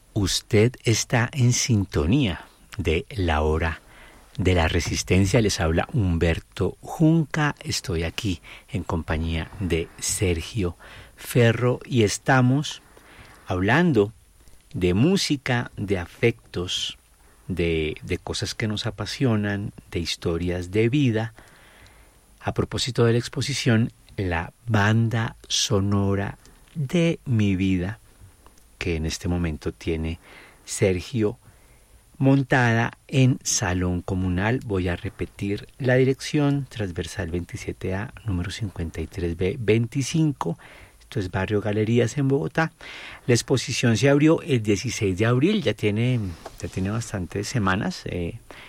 Usted está en sintonía de la hora de la resistencia. Les habla Humberto Junca. Estoy aquí en compañía de Sergio Ferro y estamos hablando de música, de afectos, de cosas que nos apasionan, de historias de vida. A propósito de la exposición, la banda sonora de mi vida, que en este momento tiene Sergio, montada en Salón Comunal. Voy a repetir la dirección: Transversal 27A, número 53B 25. Esto es Barrio Galerías en Bogotá. La exposición se abrió el 16 de abril, ya tiene bastantes semanas.